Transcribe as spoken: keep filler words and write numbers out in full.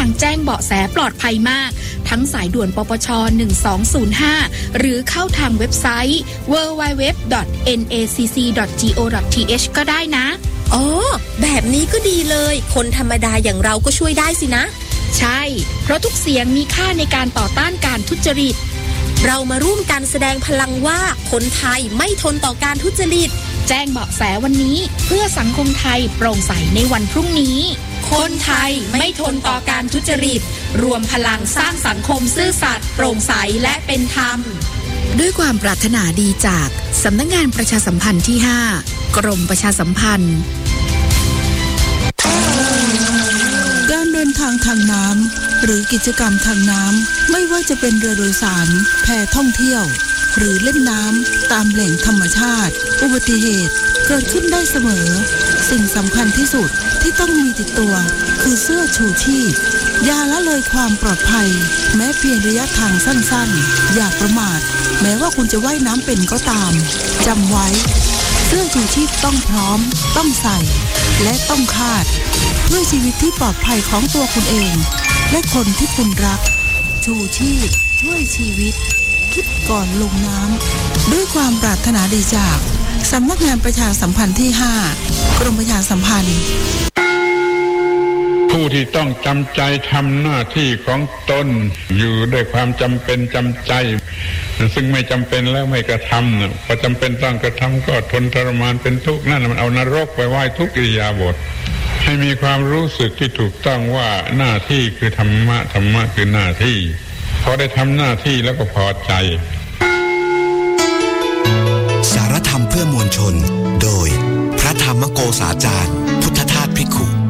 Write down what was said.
างแจ้งเบาะแสปลอดภัยมากทั้งสายด่วนปปชหนึ่งสองศูนย์ห้าหรือเข้าทางเว็บไซต์ ดับเบิลยู ดับเบิลยู ดับเบิลยู ดอท เอ็น เอ ซี ซี ดอท จี โอ ดอท ที เอช ก็ได้นะอ๋อแบบนี้ก็ดีเลยคนธรรมดาอย่างเราก็ช่วยได้สินะใช่เพราะทุกเสียงมีค่าในการต่อต้านการทุจริตเรามาร่วมกันแสดงพลังว่าคนไทยไม่ทนต่อการทุจริตแจ้งเบาะแสวันนี้เพื่อสังคมไทยโปร่งใสในวันพรุ่งนี้คนไทยไม่ทนต่อการทุจริตรวมพลังสร้างสังคมซื่อสัตย์โปร่งใสและเป็นธรรมด้วยความปรารถนาดีจากสำนักงานประชาสัมพันธ์ที่ห้ากรมประชาสัมพันธ์การเดินทางทางน้ำหรือกิจกรรมทางน้ำไม่ว่าจะเป็นเรือโดยสารแพท่องเที่ยวหรือเล่นน้ำตามแหล่งธรรมชาติอุบัติเหตุเกิดขึ้นได้เสมอสิ่งสำคัญที่สุดที่ต้องมีติดตัวคือเสื้อชูชีพอย่าละเลยความปลอดภัยแม้เพียงระยะทางสั้นๆอย่าประมาทแม้ว่าคุณจะว่ายน้ำเป็นก็ตามจำไว้เสื้อชูชีพต้องพร้อมต้องใส่และต้องคาดเพื่อชีวิตที่ปลอดภัยของตัวคุณเองและคนที่คุณรักชูชีพช่วยชีวิตคิดก่อนลงน้ำด้วยความปรารถนาดีจากสำนักงานประชาสัมพันธ์ที่ห้ากรมประชาสัมพันธ์ผู้ที่ต้องจำใจทำหน้าที่ของตนอยู่ด้วยความจำเป็นจำใจซึ่งไม่จำเป็นแล้วไม่กระทำพอจำเป็นต้องกระทำก็ทนทรมานเป็นทุกข์นั่นมันเอานรกไปไว้ทุกอิริยาบถให้มีความรู้สึกที่ถูกต้องว่าหน้าที่คือธรรมะธรรมะคือหน้าที่พอได้ทำหน้าที่แล้วก็พอใจสารธรรมเพื่อมวลชนโดยพระธรรมโกษาจารย์พุทธทาสภิกขุ